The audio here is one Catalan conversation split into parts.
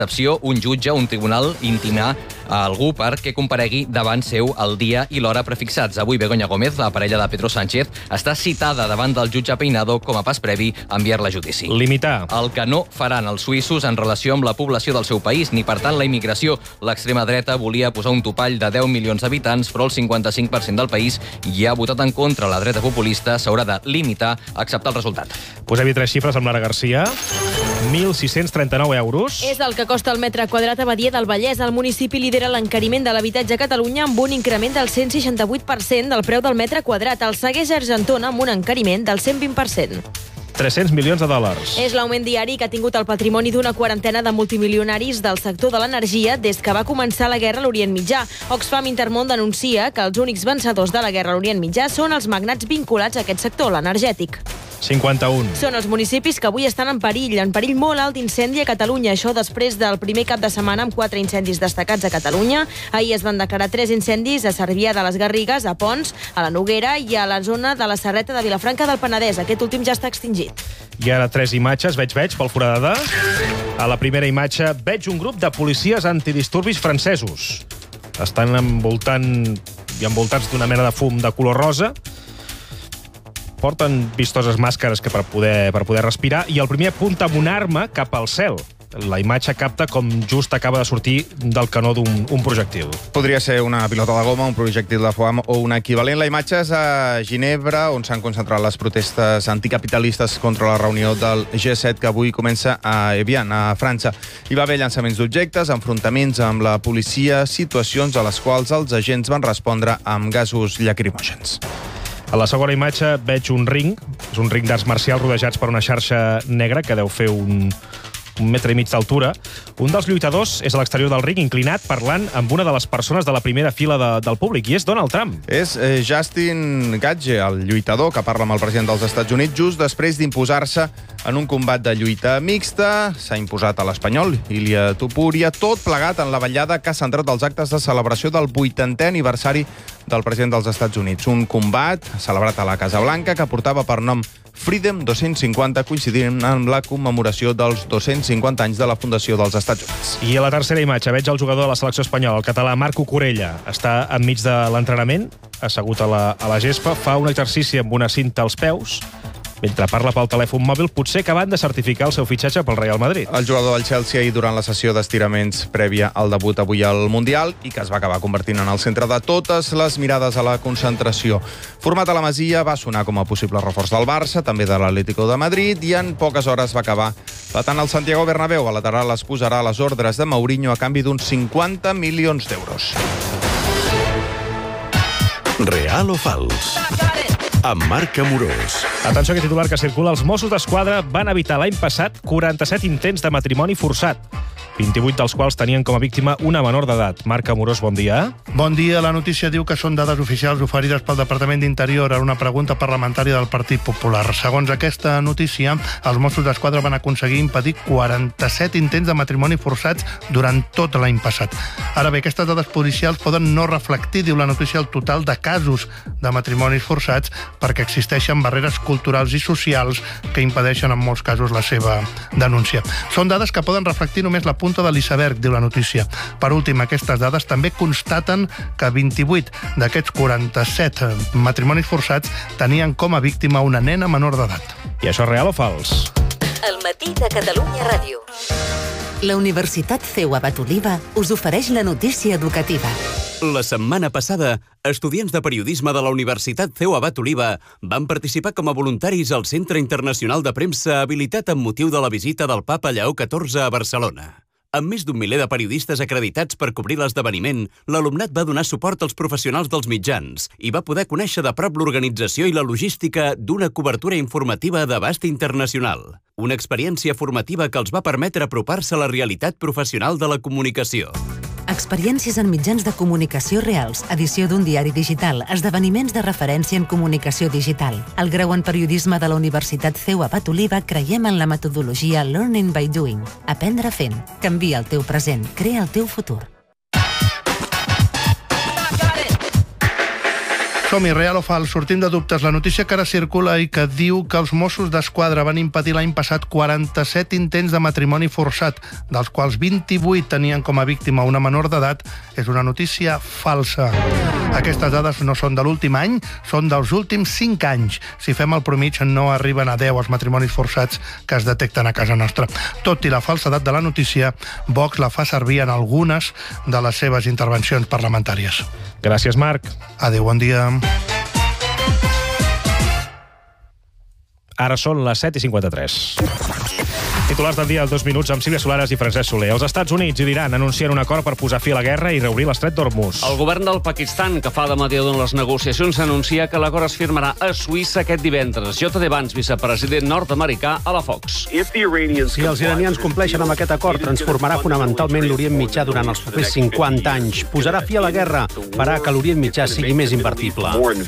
excepció, un jutge, un tribunal, intimar a algú perquè comparegui davant seu el dia i l'hora prefixats. Avui Begoña Gómez, la parella de Pedro Sánchez, està citada davant del jutge Peinado com a pas previ a enviar-la a judici. Limitar. El que no faran els suïssos en relació amb la població del seu país, ni per tant la immigració. L'extrema dreta volia posar un topall de 10 milions d'habitants, però el 55% del país hi ha votat en contra. La dreta populista s'haurà de limitar a acceptar el resultat. Posem-hi 3 xifres amb Lara Garcia. 1.639 euros. És el que costa el metre quadrat a Badia del Vallès. El municipi lidera l'encariment de l'habitatge a Catalunya amb un increment del 168% del preu del metre quadrat. El segueix Argentona amb un encariment del 120%. 300 milions de dòlars. És l'augment diari que ha tingut el patrimoni d'una quarantena de multimilionaris del sector de l'energia des que va començar la guerra a l'Orient Mitjà. Oxfam Intermón denuncia que els únics vencedors de la guerra a l'Orient Mitjà són els magnats vinculats a aquest sector, l'energètic. 51. Són els municipis que avui estan en perill molt alt d'incendi a Catalunya. Això després del primer cap de setmana amb 4 incendis destacats a Catalunya. Ahir es van declarar 3 incendis a Cervià de les Garrigues, a Pons, a la Noguera i a la zona de la Serreta de Vilafranca del Penedès. Aquest últim ja està extingit. I ara 3 imatges, veig pel foradada. A la primera imatge veig un grup de policies antidisturbis francesos. Estan envoltats d'una mena de fum de color rosa. Porten vistoses màscares per poder respirar i el primer apunta amb una arma cap al cel. La imatge capta com just acaba de sortir del canó d'un projectil. Podria ser una pilota de goma, un projectil de foam o un equivalent. La imatge és a Ginebra, on s'han concentrat les protestes anticapitalistes contra la reunió del G7 que avui comença a Evian, a França. Hi va haver llançaments d'objectes, enfrontaments amb la policia, situacions a les quals els agents van respondre amb gasos lacrimògens. A la segona imatge veig un ring. És un ring d'arts marcials rodejats per una xarxa negra que deu fer un metre i mig d'altura. Un dels lluitadors és a l'exterior del ring, inclinat, parlant amb una de les persones de la primera fila del públic, i és Donald Trump. És Justin Gage, el lluitador, que parla amb el president dels Estats Units just després d'imposar-se en un combat de lluita mixta. S'ha imposat a l'espanyol Ilia Topuria, tot plegat en la vetllada que ha centrat els actes de celebració del 80è aniversari del president dels Estats Units. Un combat celebrat a la Casa Blanca que portava per nom Freedom 250, coincidint amb la commemoració dels 250 anys de la fundació dels Estats Units. I a la tercera imatge veig el jugador de la selecció espanyola, el català Marco Corella. Està enmig de l'entrenament, assegut a la gespa, fa un exercici amb una cinta als peus. Mentre parla pel telèfon mòbil, potser acabant de certificar el seu fitxatge pel Real Madrid. El jugador del Chelsea ahir durant la sessió d'estiraments prèvia al debut avui al Mundial i que es va acabar convertint en el centre de totes les mirades a la concentració. Format a la Masia, va sonar com a possible reforç del Barça, també de l'Atlético de Madrid, i en poques hores va acabar patant el Santiago Bernabéu. A lateral es posarà a les ordres de Mourinho a canvi d'uns 50 milions d'euros. Real o fals? Amb Marc Amorós. Atenció a aquest titular que circula. Els Mossos d'Esquadra van evitar l'any passat 47 intents de matrimoni forçat, 28 dels quals tenien com a víctima una menor d'edat. Marc Amorós, bon dia. Bon dia. La notícia diu que són dades oficials oferides pel Departament d'Interior a una pregunta parlamentària del Partit Popular. Segons aquesta notícia, els Mossos d'Esquadra van aconseguir impedir 47 intents de matrimoni forçats durant tot l'any passat. Ara bé, aquestes dades policials poden no reflectir, diu la notícia, el total de casos de matrimonis forçats perquè existeixen barreres culturals i socials que impedeixen en molts casos la seva denúncia. Són dades que poden reflectir només la punta de l'iceberg, diu la notícia. Per últim, aquestes dades també constaten que 28 d'aquests 47 matrimonis forçats tenien com a víctima una nena menor d'edat. I això és real o fals? El matí de Catalunya Ràdio. La Universitat CEU Abat Oliva us ofereix la notícia educativa. La setmana passada, estudiants de periodisme de la Universitat CEU Abat Oliva van participar com a voluntaris al Centre Internacional de Premsa habilitat amb motiu de la visita del papa Lleó XIV a Barcelona. Amb més d'un miler de periodistes acreditats per cobrir l'esdeveniment, l'alumnat va donar suport als professionals dels mitjans i va poder conèixer de prop l'organització i la logística d'una cobertura informativa d'abast internacional. Una experiència formativa que els va permetre apropar-se a la realitat professional de la comunicació. Experiències en mitjans de comunicació reals, edició d'un diari digital, esdeveniments de referència en comunicació digital. Al grau en periodisme de la Universitat CEU Abat Oliva creiem en la metodologia Learning by Doing. Aprendre fent. Canvia el teu present. Crea el teu futur. Som-hi, real o fals, sortim de dubtes. La notícia que ara circula i que diu que els Mossos d'Esquadra van impedir l'any passat 47 intents de matrimoni forçat, dels quals 28 tenien com a víctima una menor d'edat, és una notícia falsa. Aquestes dades no són de l'últim any, són dels últims 5 anys. Si fem el promig, no arriben a 10 els matrimonis forçats que es detecten a casa nostra. Tot i la falsedat de la notícia, Vox la fa servir en algunes de les seves intervencions parlamentàries. Gràcies, Marc. Adéu, bon dia. Ara són les 7:53. Titulars del dia, 2 minuts, amb Sílvia Solares i Francesc Soler. Els Estats Units i l'Iran anuncien un acord per posar fi a la guerra i reobrir l'estret d'Hormuz. El govern del Pakistan, que fa de mediador en les negociacions, anuncia que l'acord es firmarà a Suïssa aquest divendres. J.D. Vance, vicepresident nord-americà a la Fox. Si els iranians compleixen amb aquest acord, transformarà fonamentalment l'Orient Mitjà durant els propers 50 anys. Posarà fi a la guerra, farà que l'Orient Mitjà sigui més invertible.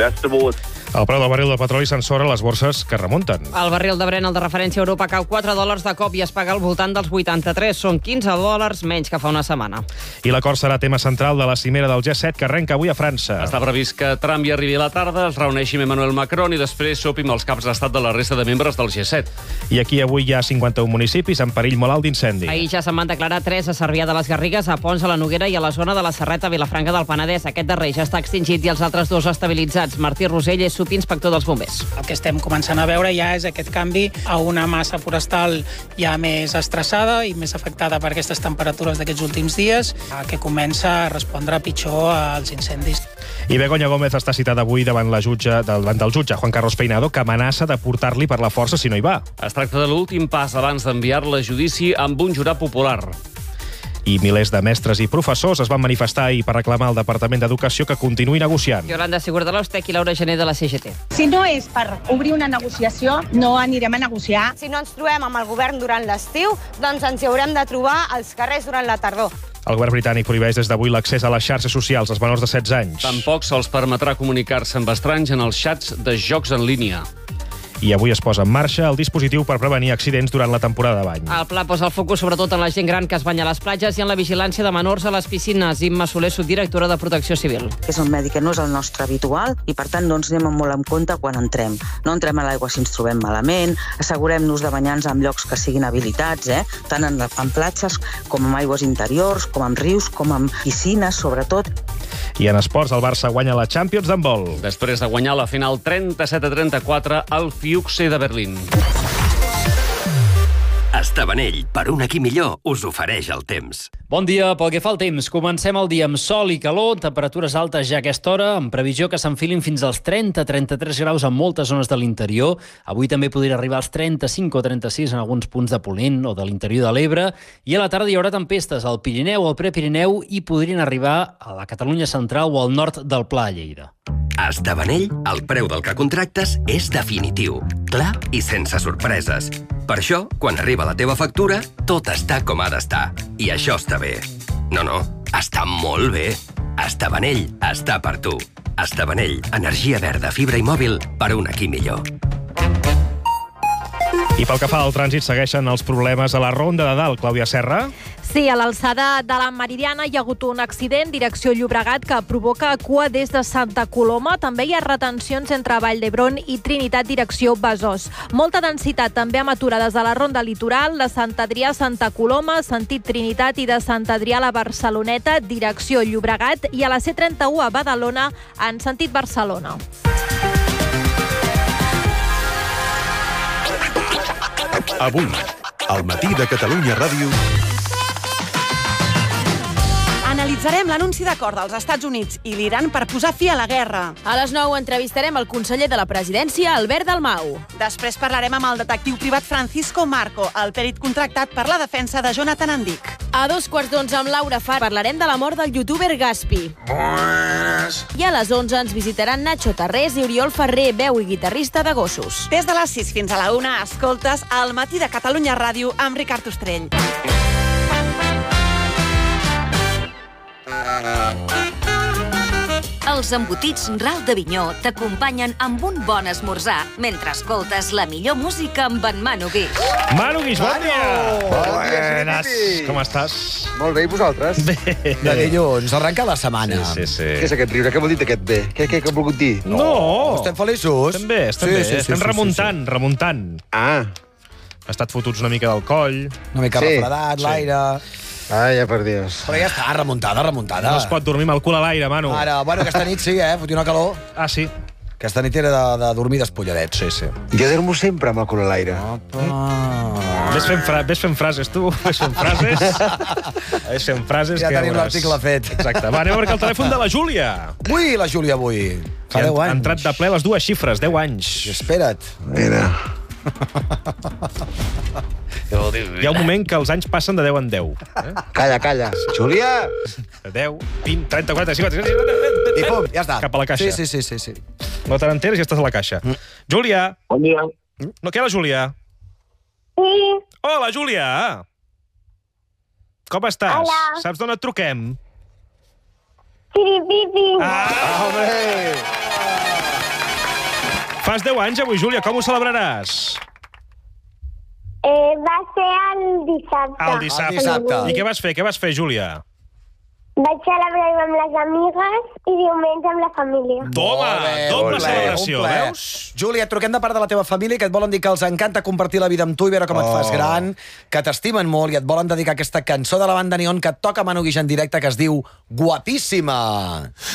El preu del barril de petroli s'ensorra a les borses que remunten. El barril de Brent, el de referència a Europa, cau $4 de cop i es paga al voltant dels 83. Són $15 menys que fa una setmana. I l'acord serà tema central de la cimera del G7 que arrenca avui a França. Està previst que Trump hi arribi a la tarda, es reuneixi amb Emmanuel Macron i després sopi amb els caps d'estat de la resta de membres del G7. I aquí avui hi ha 51 municipis en perill molt alt d'incendi. Ahir ja se'n van declarar 3 a Cervià de les Garrigues, a Pons, a la Noguera i a la zona de la Serreta, a Vilafranca del Penedès. Aquest darrer ja està extingit i els altres 2 estabilitzats. Martí Rosell és subinspector dels bombers. El que estem començant a veure ja és aquest canvi a una massa forestal ja més estressada i més afectada per aquestes temperatures d'aquests últims dies, que comença a respondre pitjor als incendis. I Begoña Gómez està citada avui davant del jutge Juan Carlos Peinado, que amenaça de portar-li per la força si no hi va. Es tracta de l'últim pas abans d'enviar-la a judici amb un jurat popular. I milers de mestres i professors es van manifestar ahir per reclamar al Departament d'Educació que continuï negociant. Yolanda Sigurd-Alaustec i Laura Gené de la CGT. Si no és per obrir una negociació, no anirem a negociar. Si no ens trobem amb el govern durant l'estiu, doncs ens hi haurem de trobar als carrers durant la tardor. El govern britànic prohibeix des d'avui l'accés a les xarxes socials als menors de 16 anys. Tampoc se'ls permetrà comunicar-se amb estranys en els xats de jocs en línia. I avui es posa en marxa el dispositiu per prevenir accidents durant la temporada de bany. El pla posa el focus sobretot en la gent gran que es banya a les platges i en la vigilància de menors a les piscines. Imma Soler, subdirectora de Protecció Civil. És un medi que no és el nostre habitual i, per tant, no ens anem molt en compte quan entrem. No entrem a l'aigua si ens trobem malament, assegurem-nos de banyar-nos en llocs que siguin habilitats, tant en platges com en aigües interiors, com en rius, com en piscines, sobretot. I en esports, el Barça guanya la Champions d'handbol. Després de guanyar la final 37-34 al Füchse de Berlín. Estabanell, per un aquí millor, us ofereix el temps. Bon dia. Pel que fa al temps, comencem el dia amb sol i calor, temperatures altes ja a aquesta hora, amb previsió que s'enfilin fins als 30-33 graus en moltes zones de l'interior. Avui també podria arribar als 35 o 36 en alguns punts de Ponent o de l'interior de l'Ebre. I a la tarda hi haurà tempestes al Pirineu o al Prepirineu i podrien arribar a la Catalunya central o al nord del Pla de Lleida. A Estabanell, el preu del que contractes és definitiu, clar i sense sorpreses. Per això, quan arriba la teva factura, tot està com ha d'estar. I això està bé. No, està molt bé. Estabanell està per tu. Estabanell, energia verda, fibra i mòbil per un aquí millor. I pel que fa al trànsit, segueixen els problemes a la Ronda de Dalt. Clàudia Serra? Sí, a l'alçada de la Meridiana hi ha hagut un accident, direcció Llobregat, que provoca cua des de Santa Coloma. També hi ha retencions entre Vall d'Hebron i Trinitat, direcció Besòs. Molta densitat també amb aturades a la Ronda Litoral, de Sant Adrià a Santa Coloma, sentit Trinitat, i de Sant Adrià a la Barceloneta, direcció Llobregat, i a la C31 a Badalona, en sentit Barcelona. Avui, al matí de Catalunya Ràdio... Analitzarem l'anunci d'acord dels Estats Units i l'Iran per posar fi a la guerra. A les 9 entrevistarem el conseller de la presidència, Albert Dalmau. Després parlarem amb el detectiu privat Francisco Marco, el perit contractat per la defensa de Jonathan Andic. A 2:15 amb Laura Far parlarem de la mort del youtuber Gaspi. I a les 11 ens visitaran Nacho Tarrés i Oriol Ferrer, veu i guitarrista de Gossos. Des de les 6 fins a la 1 escoltes El matí de Catalunya Ràdio amb Ricard Ostrell. Els embotits Ral d'Avinyó t'acompanyen amb un bon esmorzar mentre escoltes la millor música amb en Manu Guix. Manu Guix, bon dia! Buenas. Com estàs? Molt bé, i vosaltres? Bé. De dilluns, arrenca la setmana. Sí. Què és aquest riure? Què vol dir aquest bé? Què ha volgut dir? No! Estem feliços? Estem bé. Estem remuntant. Ah. Ha estat fotuts una mica del coll. Una mica refredat, l'aire... Ai, per Dios. Però ja està, remuntada. No es pot dormir amb el cul a l'aire, Manu. Ara, bueno, aquesta nit sí, fotia una calor. Ah, sí? Aquesta nit era de dormir despulladets. Sí. Jo dormo sempre amb el cul a l'aire. Ves fent frases, tu. Ves fent frases. Ja tenim l'article fet. Exacte. Va, anem a marcar el telèfon de la Júlia. Ui, la Júlia, avui. Fa 10 anys. Ha entrat de ple les dues xifres, 10 anys. Espera't. Mira. Hi ha un moment que els anys passen de 10 en 10. Calla. Júlia! 10, 20, 30, 40, 50... I pum, ja està. Cap a la caixa. Sí. No te n'enteres i ja estàs a la caixa. Júlia! Bon dia. No, què, la Júlia? Sí. Hola, Júlia! Com estàs? Hola. Saps d'on et truquem? Piripipi. Hombre! Fas 10 anys avui, Júlia. Com ho celebraràs? Va ser el dissabte. El dissabte. I què vas fer, Júlia? Vaig celebrar amb les amigues i diumenge amb la família. Toma! Doble celebració, veus? Júlia, et truquem de part de la teva família, que et volen dir que els encanta compartir la vida amb tu i veure com et fas gran, que t'estimen molt i et volen dedicar aquesta cançó de la banda Neon que et toca Manu Guix en directe, que es diu Guapíssima.